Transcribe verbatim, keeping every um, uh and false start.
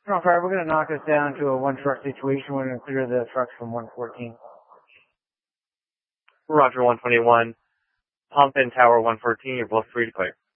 No, fire, we're going to knock us down to a one truck situation. We're going to clear the trucks from one fourteen. Roger one twenty-one. Pump in tower one fourteen, you're both free to clear.